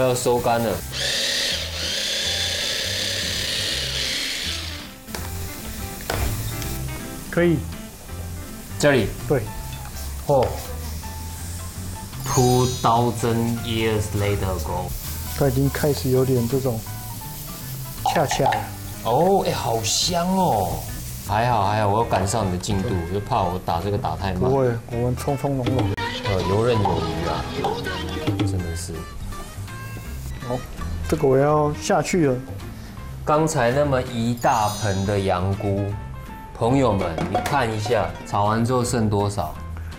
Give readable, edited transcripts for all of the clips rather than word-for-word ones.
要收干了。 可以， 这里对， 哦。2000 years later ago， 它已经开始有点这种恰恰了。 哦，哎，好香哦！还好，我有赶上你的进度，就怕我打这个打太慢。 不会，我们从从容容。 游刃有余啊，真的是。 好，这个我要下去了。 刚才那么一大盆的羊菇，朋友们，你看一下，炒完之后剩多少？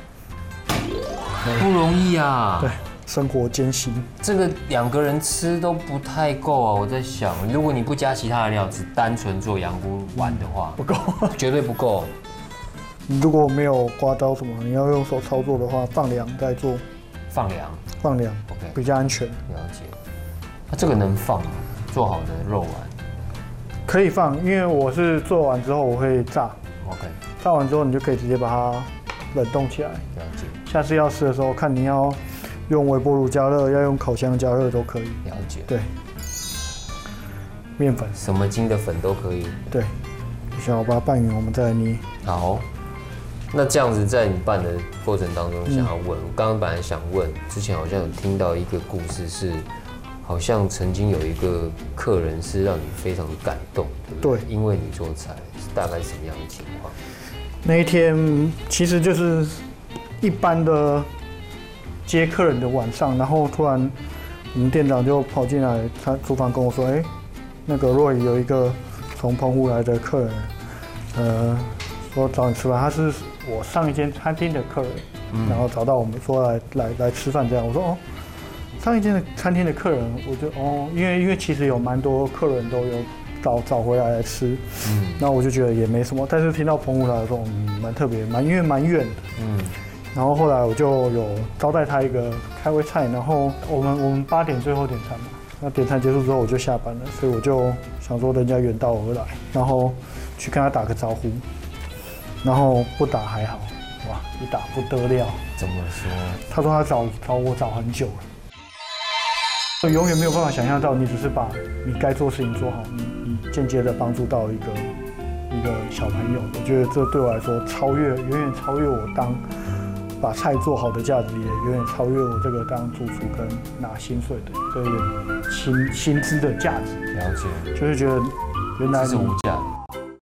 不容易啊。 对，生活艰辛。 这个2个人吃都不太够啊！我在想，如果你不加其他的料，只单纯做羊菇丸的话， 不够， 绝对不够。 如果没有刮刀什么，你要用手操作的话，放凉再做。 放凉。 放凉 ，OK， 比较安全。 了解。那这个能放吗？做好的肉丸可以放，因为我是做完之后我会炸。 ，OK， 炸完之后你就可以直接把它冷冻起来。 了解。 下次要吃的时候，看你要用微波炉加热，要用烤箱加热都可以。 了解。 对，面粉， 什么筋的粉都可以。 对，想要把它拌匀，我们再来捏。 好，那这样子在你拌的过程当中，想要问，我刚刚本来想问，之前好像有听到一个故事是，好像曾经有一个客人是让你非常感动，对不对？因为你做菜，大概是什么样的情况？ 那一天其实就是一般的接客人的晚上，然后突然我们店长就跑进来，他厨房跟我说：“哎，那个若雨有一个从澎湖来的客人，说找你吃饭，他是我上一间餐厅的客人，然后找到我们说来吃饭这样。”我说：“哦，上一间的餐厅的客人，我就哦，因为其实有蛮多客人都有找回来吃，那我就觉得也没什么，但是听到澎湖来的时候，蛮特别，因为蛮远的，然后后来我就有招待他一个开胃菜，然后我们8点最后点餐嘛，那点餐结束之后我就下班了，所以我就想说人家远道而来，然后去跟他打个招呼，然后不打还好，哇，一打不得了， 怎么说？ 他说他找我找很久了。永远没有办法想象到，你只是把你该做的事情做好，你间接的帮助到一个小朋友。我觉得这对我来说远远超越我把菜做好的价值，也远远超越我这个当主厨跟拿薪水的这个薪资的价值。 了解， 就是觉得原来这是无价的。